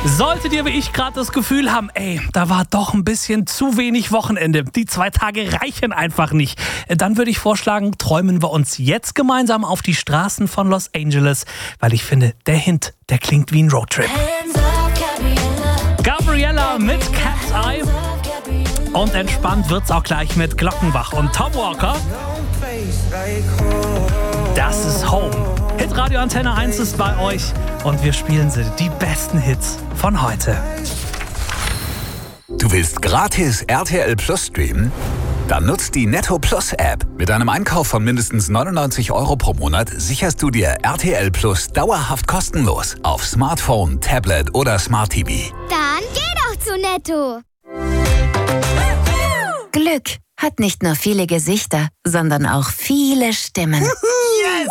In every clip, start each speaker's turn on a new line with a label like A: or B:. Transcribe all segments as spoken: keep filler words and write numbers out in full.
A: Solltet ihr wie ich gerade das Gefühl haben, ey, da war doch ein bisschen zu wenig Wochenende, die zwei Tage reichen einfach nicht, dann würde ich vorschlagen, träumen wir uns jetzt gemeinsam auf die Straßen von Los Angeles, weil ich finde, der Hint, der klingt wie ein Roadtrip. Gabriella mit Cat's Eye. Und entspannt wird's auch gleich mit Glockenbach und Tom Walker. Das ist Home. Hitradio Antenne eins ist bei euch und wir spielen sie, die besten Hits von heute.
B: Du willst gratis R T L Plus streamen? Dann nutzt die Netto Plus App. Mit einem Einkauf von mindestens neunundneunzig Euro pro Monat sicherst du dir R T L Plus dauerhaft kostenlos auf Smartphone, Tablet oder Smart T V.
C: Dann geh doch zu Netto.
D: Glück hat nicht nur viele Gesichter, sondern auch viele Stimmen.
E: Yes!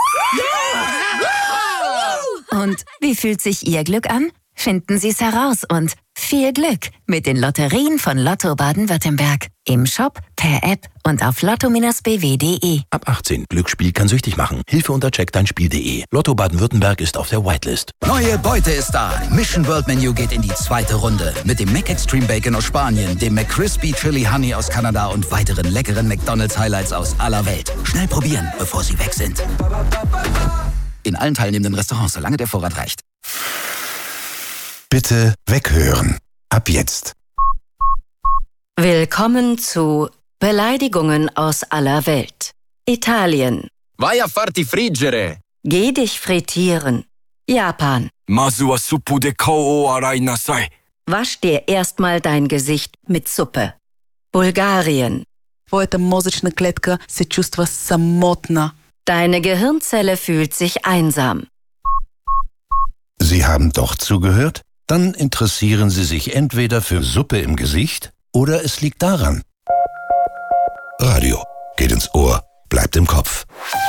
D: Und wie fühlt sich Ihr Glück an? Finden Sie es heraus und viel Glück mit den Lotterien von Lotto Baden-Württemberg. Im Shop, per App und auf lotto b w punkt de.
F: Ab achtzehn. Glücksspiel kann süchtig machen. Hilfe unter check dein spiel punkt de. Lotto Baden-Württemberg ist auf der Whitelist.
G: Neue Beute ist da. Mission World Menu geht in die zweite Runde. Mit dem McExtreme Bacon aus Spanien, dem McCrispy Chili Honey aus Kanada und weiteren leckeren McDonald's Highlights aus aller Welt. Schnell probieren, bevor sie weg sind. In allen teilnehmenden Restaurants, solange der Vorrat reicht.
H: Bitte weghören. Ab jetzt.
I: Willkommen zu Beleidigungen aus aller Welt. Italien.
J: Vai a farti friggere.
I: Geh dich frittieren. Japan.
J: Masu wa suppu de kou o arai nasai.
I: Wasch dir erstmal dein Gesicht mit Suppe. Bulgarien.
K: Твоята мозъчна клетка се чувства самотна.
I: Deine Gehirnzelle fühlt sich einsam.
H: Sie haben doch zugehört? Dann interessieren Sie sich entweder für Suppe im Gesicht oder es liegt daran. Radio geht ins Ohr, bleibt im Kopf.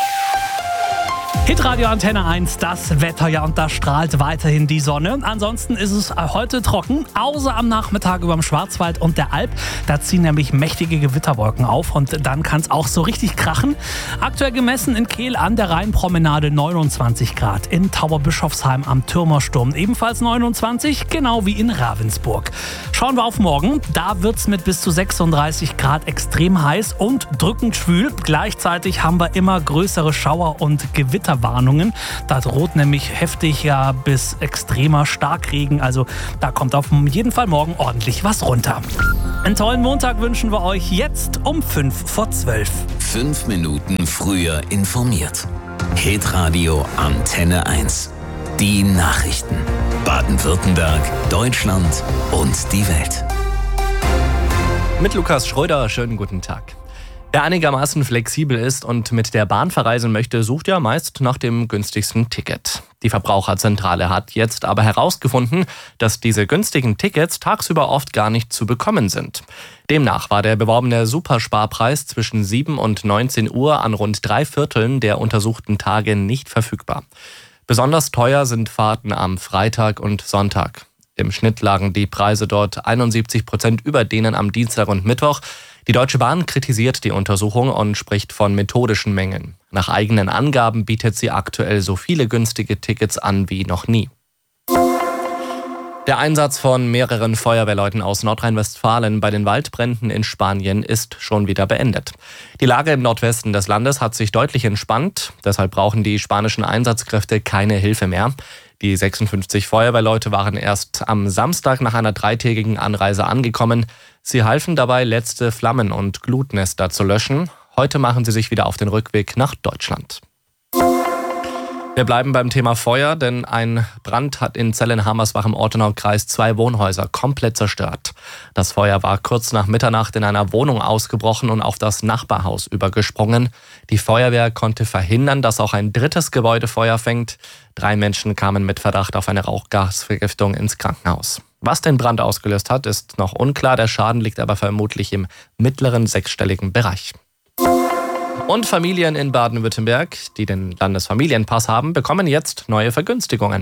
A: Hitradio Antenne eins, das Wetter, ja, und da strahlt weiterhin die Sonne. Ansonsten ist es heute trocken, außer am Nachmittag über dem Schwarzwald und der Alp. Da ziehen nämlich mächtige Gewitterwolken auf und dann kann es auch so richtig krachen. Aktuell gemessen in Kehl an der Rheinpromenade neunundzwanzig Grad, in Tauberbischofsheim am Türmersturm ebenfalls neunundzwanzig, genau wie in Ravensburg. Schauen wir auf morgen, da wird es mit bis zu sechsunddreißig Grad extrem heiß und drückend schwül. Gleichzeitig haben wir immer größere Schauer und Gewitter. Warnungen. Da droht nämlich heftiger bis extremer Starkregen. Also da kommt auf jeden Fall morgen ordentlich was runter. Einen tollen Montag wünschen wir euch jetzt um fünf vor zwölf.
B: Fünf Minuten früher informiert. Hitradio Antenne eins. Die Nachrichten. Baden-Württemberg, Deutschland und die Welt.
L: Mit Lukas Schröder, schönen guten Tag. Wer einigermaßen flexibel ist und mit der Bahn verreisen möchte, sucht ja meist nach dem günstigsten Ticket. Die Verbraucherzentrale hat jetzt aber herausgefunden, dass diese günstigen Tickets tagsüber oft gar nicht zu bekommen sind. Demnach war der beworbene Supersparpreis zwischen sieben und neunzehn Uhr an rund drei Vierteln der untersuchten Tage nicht verfügbar. Besonders teuer sind Fahrten am Freitag und Sonntag. Im Schnitt lagen die Preise dort einundsiebzig Prozent über denen am Dienstag und Mittwoch. Die Deutsche Bahn kritisiert die Untersuchung und spricht von methodischen Mängeln. Nach eigenen Angaben bietet sie aktuell so viele günstige Tickets an wie noch nie. Der Einsatz von mehreren Feuerwehrleuten aus Nordrhein-Westfalen bei den Waldbränden in Spanien ist schon wieder beendet. Die Lage im Nordwesten des Landes hat sich deutlich entspannt. Deshalb brauchen die spanischen Einsatzkräfte keine Hilfe mehr. Die sechsundfünfzig Feuerwehrleute waren erst am Samstag nach einer dreitägigen Anreise angekommen. Sie halfen dabei, letzte Flammen und Glutnester zu löschen. Heute machen sie sich wieder auf den Rückweg nach Deutschland. Wir bleiben beim Thema Feuer, denn ein Brand hat in Zelle-Hamersbach im Ortenaukreis zwei Wohnhäuser komplett zerstört. Das Feuer war kurz nach Mitternacht in einer Wohnung ausgebrochen und auf das Nachbarhaus übergesprungen. Die Feuerwehr konnte verhindern, dass auch ein drittes Gebäude Feuer fängt. Drei Menschen kamen mit Verdacht auf eine Rauchgasvergiftung ins Krankenhaus. Was den Brand ausgelöst hat, ist noch unklar. Der Schaden liegt aber vermutlich im mittleren sechsstelligen Bereich. Und Familien in Baden-Württemberg, die den Landesfamilienpass haben, bekommen jetzt neue Vergünstigungen.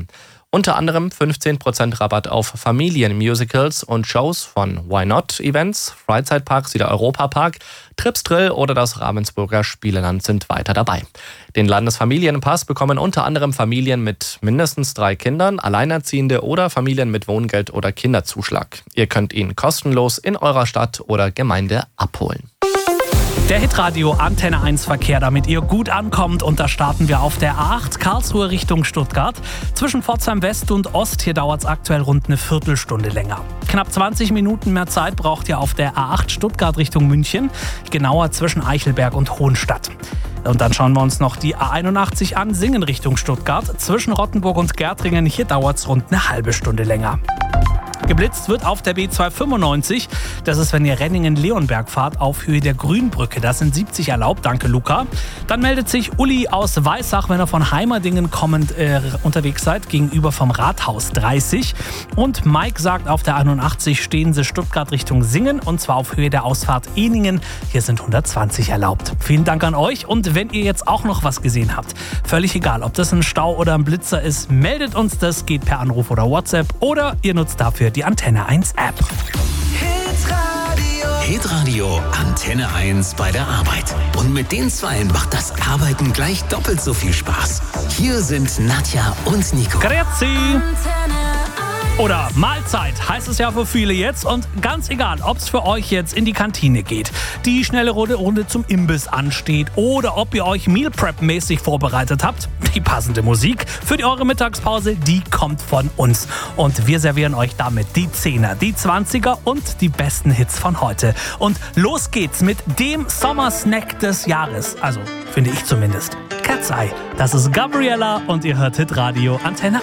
L: Unter anderem fünfzehn Prozent Rabatt auf Familienmusicals und Shows von Why Not Events, Freizeitparks wie der Europapark, Tripsdrill oder das Ravensburger Spieleland sind weiter dabei. Den Landesfamilienpass bekommen unter anderem Familien mit mindestens drei Kindern, Alleinerziehende oder Familien mit Wohngeld oder Kinderzuschlag. Ihr könnt ihn kostenlos in eurer Stadt oder Gemeinde abholen.
A: Der Hitradio Antenne eins Verkehr, damit ihr gut ankommt. Und da starten wir auf der A acht Karlsruhe Richtung Stuttgart. Zwischen Pforzheim West und Ost, hier dauert es aktuell rund eine Viertelstunde länger. Knapp zwanzig Minuten mehr Zeit braucht ihr auf der A acht Stuttgart Richtung München. Genauer zwischen Eichelberg und Hohenstadt. Und dann schauen wir uns noch die A einundachtzig an, Singen Richtung Stuttgart. Zwischen Rottenburg und Gärtringen, hier dauert es rund eine halbe Stunde länger. Geblitzt wird auf der B zweihundertfünfundneunzig. Das ist, wenn ihr Renningen-Leonberg fahrt, auf Höhe der Grünbrücke. Das sind siebzig erlaubt. Danke, Luca. Dann meldet sich Uli aus Weissach, wenn ihr von Heimerdingen kommend äh, unterwegs seid, gegenüber vom Rathaus dreißig. Und Mike sagt, auf der einundachtzig stehen sie Stuttgart Richtung Singen, und zwar auf Höhe der Ausfahrt Ehningen. Hier sind hundertzwanzig erlaubt. Vielen Dank an euch. Und wenn ihr jetzt auch noch was gesehen habt, völlig egal, ob das ein Stau oder ein Blitzer ist, meldet uns das. Geht per Anruf oder WhatsApp oder ihr nutzt dafür die Antenne eins App.
E: Hitradio. Hitradio Antenne eins bei der Arbeit. Und mit den Zweien macht das Arbeiten gleich doppelt so viel Spaß. Hier sind Nadja und Nico.
A: Grüezi. Oder Mahlzeit heißt es ja für viele jetzt, und ganz egal, ob es für euch jetzt in die Kantine geht, die schnelle Runde zum Imbiss ansteht oder ob ihr euch Meal Prep-mäßig vorbereitet habt, die passende Musik für die eure Mittagspause, die kommt von uns. Und wir servieren euch damit die Zehner, die Zwanziger und die besten Hits von heute. Und los geht's mit dem Sommersnack des Jahres, also finde ich zumindest. Cat's Eye, das ist Gabriella und ihr hört Hitradio Antenne